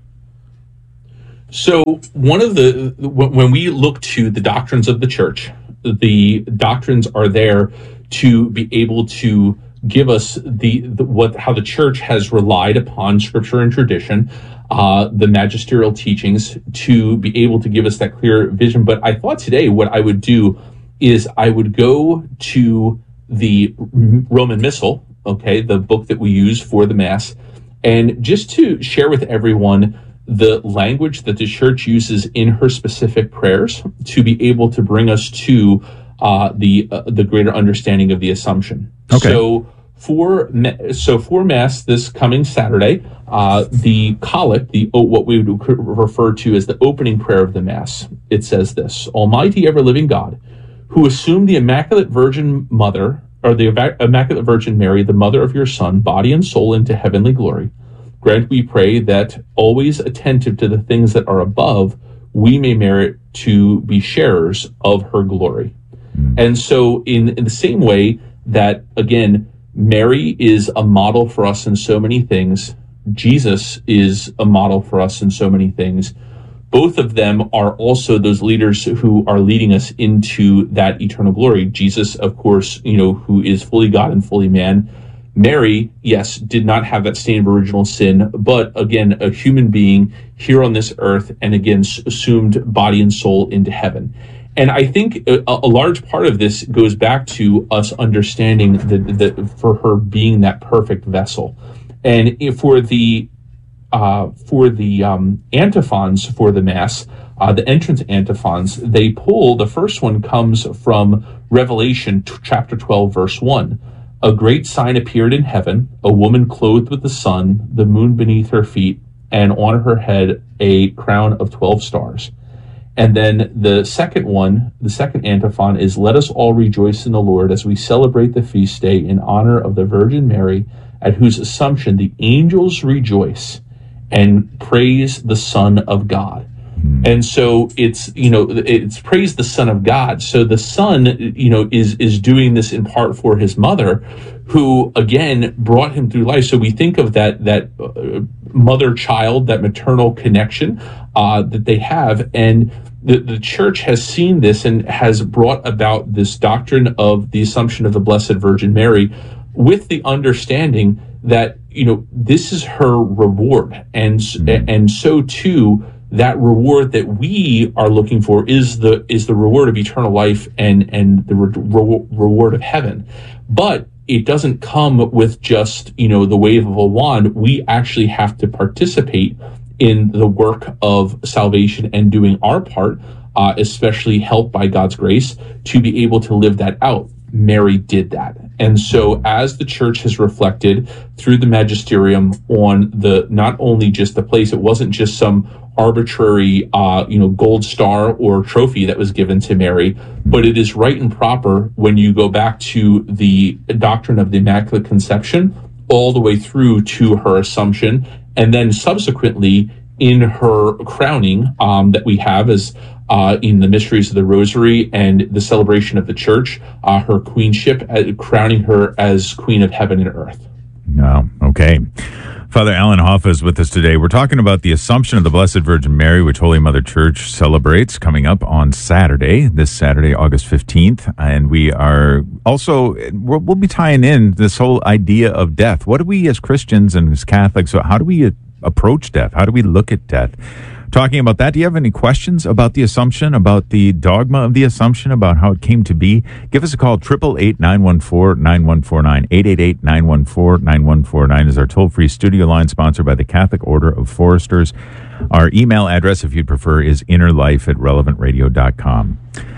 So one of the when we look to the doctrines of the Church, the doctrines are there to be able to give us the, the what how the Church has relied upon Scripture and tradition, uh, the magisterial teachings, to be able to give us that clear vision. But I thought today what I would do is I would go to the Roman Missal, okay, the book that we use for the Mass, and just to share with everyone the language that the Church uses in her specific prayers to be able to bring us to Uh, the uh, the greater understanding of the Assumption. Okay. So for so for Mass this coming Saturday, uh, the collect, the what we would refer to as the opening prayer of the Mass, it says this: Almighty ever living God, who assumed the Immaculate Virgin Mother, or the Immaculate Virgin Mary, the mother of your Son, body and soul into heavenly glory, grant, we pray, that always attentive to the things that are above, we may merit to be sharers of her glory. And so in, in the same way that, again, Mary is a model for us in so many things, Jesus is a model for us in so many things, both of them are also those leaders who are leading us into that eternal glory. Jesus, of course, you know, who is fully God and fully man. Mary, yes, did not have that stain of original sin, but again, a human being here on this earth, and again, assumed body and soul into heaven. And I think a, a large part of this goes back to us understanding that, that for her being that perfect vessel. And if for the uh, for the um, antiphons for the Mass, uh, the entrance antiphons, they pull, the first one comes from Revelation t- chapter twelve, verse one. A great sign appeared in heaven, a woman clothed with the sun, the moon beneath her feet, and on her head a crown of twelve stars. And then the second one, the second antiphon is, let us all rejoice in the Lord as we celebrate the feast day in honor of the Virgin Mary, at whose Assumption the angels rejoice and praise the Son of God. And so it's, you know, it's praise the Son of God. So the Son, you know, is is doing this in part for his mother, who again brought him through life. So we think of that that uh, mother-child, that maternal connection uh, that they have, and the the Church has seen this and has brought about this doctrine of the Assumption of the Blessed Virgin Mary, with the understanding that, you know, this is her reward, and mm-hmm. and so too, that reward that we are looking for is the is the reward of eternal life and and the re- re- reward of heaven. But it doesn't come with just, you know, the wave of a wand. We actually have to participate in the work of salvation and doing our part, uh, especially helped by God's grace, to be able to live that out. Mary did that. And so as the Church has reflected through the magisterium on the, not only just the place, it wasn't just some arbitrary, uh, you know, gold star or trophy that was given to Mary, but it is right and proper when you go back to the doctrine of the Immaculate Conception all the way through to her Assumption, and then subsequently in her crowning um, that we have as uh, in the mysteries of the Rosary and the celebration of the Church, uh, her queenship, uh, crowning her as Queen of Heaven and Earth. No, okay. Father Alan Hoffa is with us today. We're talking about the Assumption of the Blessed Virgin Mary, which Holy Mother Church celebrates coming up on Saturday, this Saturday, August fifteenth. And we are also, we'll, we'll be tying in this whole idea of death. What do we as Christians and as Catholics, how do we approach death? How do we look at death? Talking about that, do you have any questions about the Assumption, about the dogma of the Assumption, about how it came to be? Give us a call, eight eight eight, nine one four, nine one four nine. eight eight eight, nine one four, nine one four nine is our toll-free studio line, sponsored by the Catholic Order of Foresters. Our email address, if you'd prefer, is innerlife at relevant radio dot com.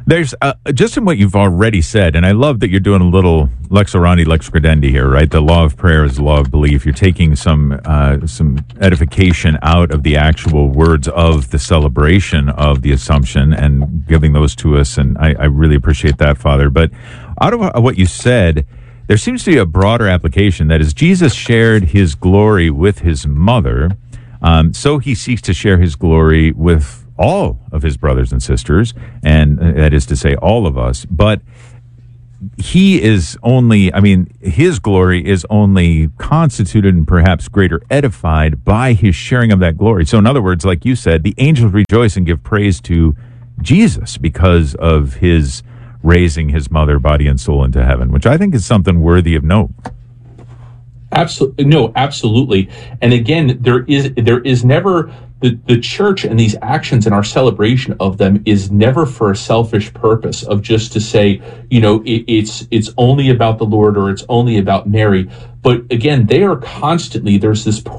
There's uh, just in what you've already said, and I love that you're doing a little lex orandi, lex credendi here, right? The law of prayer is the law of belief. You're taking some uh, some edification out of the actual words of the celebration of the Assumption and giving those to us, and I, I really appreciate that, Father. But out of what you said, there seems to be a broader application. That is, Jesus shared his glory with his mother, um, so he seeks to share his glory with all of his brothers and sisters, and uh, that is to say all of us. But he is only, I mean, his glory is only constituted and perhaps greater edified by his sharing of that glory. So in other words, like you said, the angels rejoice and give praise to Jesus because of his raising his mother, body and soul into heaven, which I think is something worthy of note. Absolutely. No, absolutely. And again, there is, there is never, the, the church and these actions and our celebration of them is never for a selfish purpose of just to say, you know, it, it's, it's only about the Lord or it's only about Mary. But again, they are constantly, there's this